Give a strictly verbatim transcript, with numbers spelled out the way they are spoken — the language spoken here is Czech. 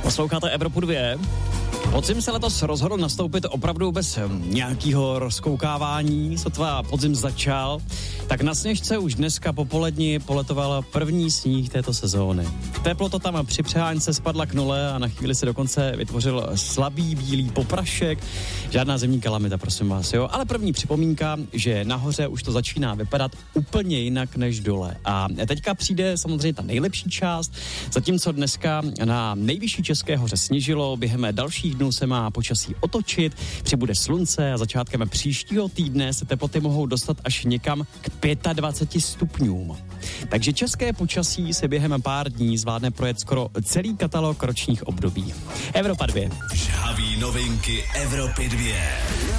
Posloucháte Evropu dva. Podzim se letos rozhodl nastoupit opravdu bez nějakého rozkoukávání, sotva podzim začal, tak na Sněžce už dneska po poledni poletoval první sníh této sezóny. Teplota tam při přehánce spadla k nule a na chvíli se dokonce vytvořil slabý bílý poprašek. Žádná zimní kalamita, prosím vás, jo. Ale první připomínka, že nahoře už to začíná vypadat úplně jinak než dole. A teďka přijde samozřejmě ta nejlepší část, zatímco dneska na nejvyšší České hoře sněžilo, během dalších dnů se má počasí otočit, přibude slunce a začátkem příštího týdne se teploty mohou dostat až někam k dvaceti pěti stupňům. Takže české počasí se během pár dní zvládne projet skoro celý katalog ročních období. Evropa dva. Žhaví novinky Evropy dva.